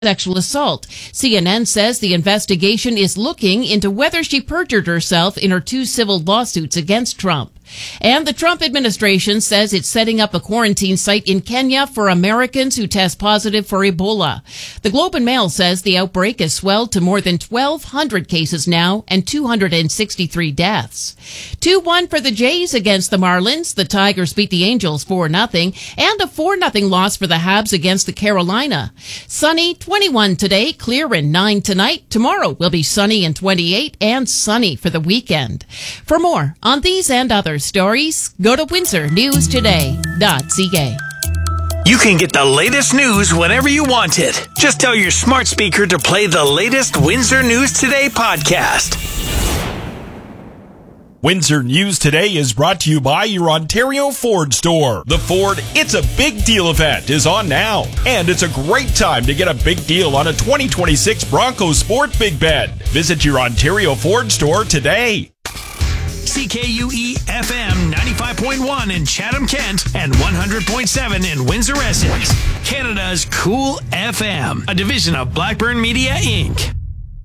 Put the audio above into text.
sexual assault. CNN says the investigation is looking into whether she perjured herself in her 2 civil lawsuits against Trump. And the Trump administration says it's setting up a quarantine site in Kenya for Americans who test positive for Ebola. The Globe and Mail says the outbreak has swelled to more than 1,200 cases now and 263 deaths. 2-1 for the Jays against the Marlins. The Tigers beat the Angels 4-0 and a 4-0 loss for the Habs against the Carolina. Sunny, 21 today, clear and 9 tonight. Tomorrow will be sunny and 28 and sunny for the weekend. For more on these and other stories, go to windsornewstoday.ca. You can get the latest news whenever you want it. Just tell your smart speaker to play the latest Windsor News Today podcast. Windsor News Today is brought to you by your Ontario Ford store. The Ford It's a Big Deal event is on now, and it's a great time to get a big deal on a 2026 Bronco Sport Big Bed. Visit your Ontario Ford store today. CKUE FM 95.1 in Chatham-Kent and 100.7 in Windsor, Essex. Canada's Cool FM, a division of Blackburn Media, Inc.